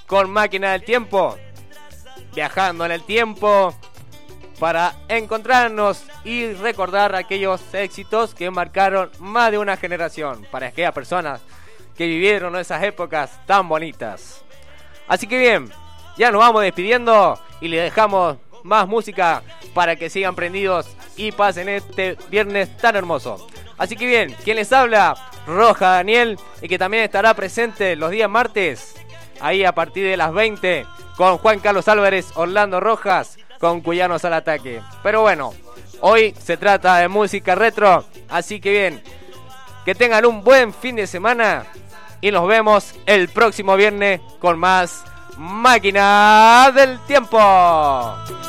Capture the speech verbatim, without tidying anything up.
con Máquina del Tiempo, viajando en el tiempo para encontrarnos y recordar aquellos éxitos que marcaron más de una generación, para aquellas personas que vivieron esas épocas tan bonitas. Así que bien, ya nos vamos despidiendo y le dejamos más música para que sigan prendidos y pasen este viernes tan hermoso. Así que bien, quien les habla, Roja Daniel, y que también estará presente los días martes, ahí a partir de las veinte, con Juan Carlos Álvarez, Orlando Rojas, con Cuyanos al Ataque. Pero bueno, hoy se trata de música retro, así que bien, que tengan un buen fin de semana y nos vemos el próximo viernes con más Máquina del Tiempo.